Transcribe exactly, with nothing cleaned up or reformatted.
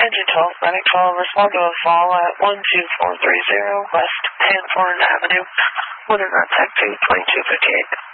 Engine twelve, medic twelve, respond to a fall at one two four three zero West Hanford Avenue. Winter contact two twenty-two fifty-eight.